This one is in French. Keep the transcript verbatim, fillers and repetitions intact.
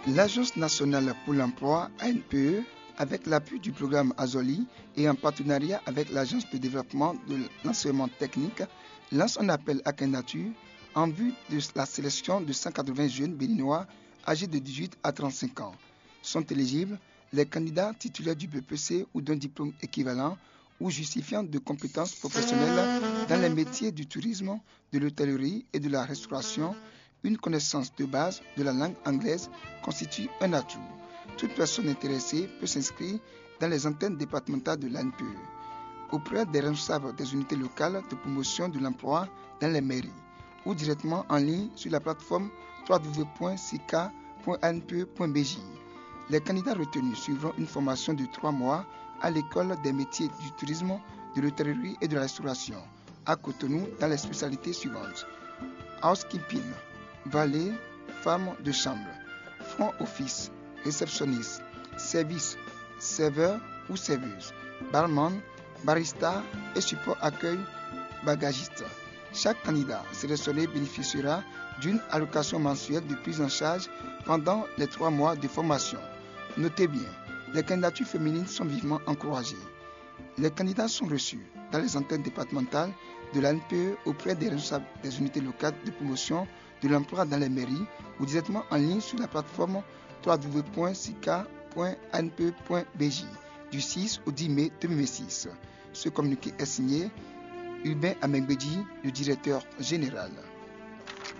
L'Agence nationale pour l'emploi, A N P E, avec l'appui du programme Azoli et en partenariat avec l'Agence de développement de l'enseignement technique, lance un appel à candidature en vue de la sélection de cent quatre-vingts jeunes béninois âgés de dix-huit à trente-cinq ans. Sont éligibles les candidats titulaires du B P C ou d'un diplôme équivalent ou justifiant de compétences professionnelles dans les métiers du tourisme, de l'hôtellerie et de la restauration. Une connaissance de base de la langue anglaise constitue un atout. Toute personne intéressée peut s'inscrire dans les antennes départementales de l'A N P E, auprès des responsables des unités locales de promotion de l'emploi dans les mairies, ou directement en ligne sur la plateforme w w w point sica point a n p e point b j. Les candidats retenus suivront une formation de trois mois à l'école des métiers du tourisme, de l'hôtellerie et de la restauration, à Cotonou, dans les spécialités suivantes: housekeeping, valet, femme de chambre, front office, réceptionniste, service, serveur ou serveuse, barman, barista et support accueil bagagiste. Chaque candidat sélectionné bénéficiera d'une allocation mensuelle de prise en charge pendant les trois mois de formation. Notez bien, les candidatures féminines sont vivement encouragées. Les candidats sont reçus dans les antennes départementales de l'A N P E auprès des responsables des unités locales de promotion de l'emploi dans les mairies ou directement en ligne sur la plateforme w w w point sica point a n p e point b j du six au dix mai deux mille vingt-six. Ce communiqué est signé Hubert Amengbeji, le directeur général.